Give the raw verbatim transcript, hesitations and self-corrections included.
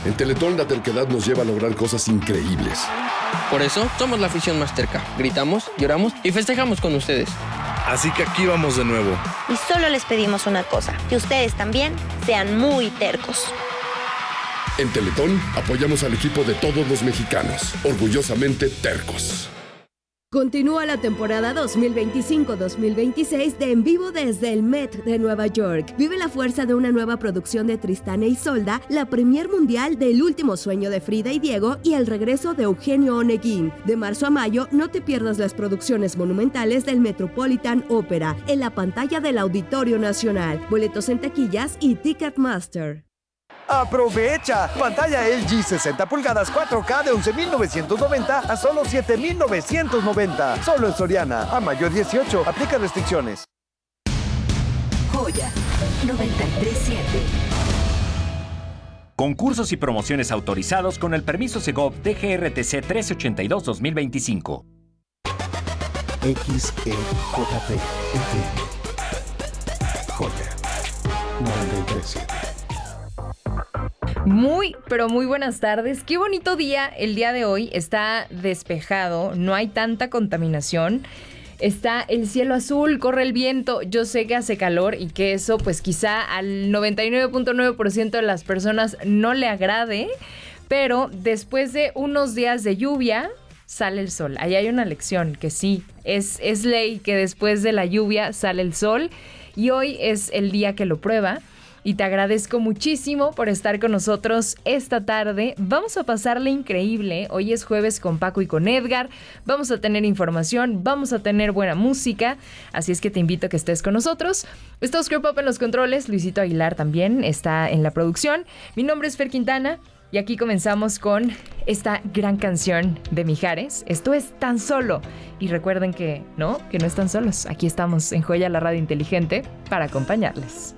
En Teletón la terquedad nos lleva a lograr cosas increíbles. Por eso somos la afición más terca. Gritamos, lloramos y festejamos con ustedes. Así que aquí vamos de nuevo. Y solo les pedimos una cosa, que ustedes también sean muy tercos. En Teletón apoyamos al equipo de todos los mexicanos, orgullosamente tercos. Continúa la temporada dos mil veinticinco dos mil veintiséis de En Vivo desde el Met de Nueva York. Vive la fuerza de una nueva producción de Tristán e Isolda, la premier mundial del Último Sueño de Frida y Diego y el regreso de Eugenio Oneguín. De marzo a mayo, no te pierdas las producciones monumentales del Metropolitan Opera en la pantalla del Auditorio Nacional. Boletos en taquillas y Ticketmaster. ¡Aprovecha! Pantalla L G sesenta pulgadas cuatro K de once mil novecientos noventa a solo siete mil novecientos noventa. Solo en Soriana. A mayo dieciocho. Aplica restricciones. Joya noventa y tres punto siete. Concursos y promociones autorizados con el permiso Segov D G R T C trece ochenta y dos dos mil veinticinco. X E J P F M. Joya noventa y tres punto siete. Muy, pero muy buenas tardes. Qué bonito día el día de hoy. Está despejado, no hay tanta contaminación. Está el cielo azul, corre el viento. Yo sé que hace calor y que eso pues quizá al noventa y nueve punto nueve por ciento de las personas no le agrade. Pero después de unos días de lluvia sale el sol. Ahí hay una lección que sí, es, es ley que después de la lluvia sale el sol. Y hoy es el día que lo prueba. Y te agradezco muchísimo por estar con nosotros esta tarde. Vamos a pasarle increíble. Hoy es jueves con Paco y con Edgar. Vamos a tener información, vamos a tener buena música. Así es que te invito a que estés con nosotros. Está Oscar Pop en los controles. Luisito Aguilar también está en la producción. Mi nombre es Fer Quintana. Y aquí comenzamos con esta gran canción de Mijares. Esto es Tan Solo. Y recuerden que no, que no están solos. Aquí estamos en Joya, la radio inteligente, para acompañarles.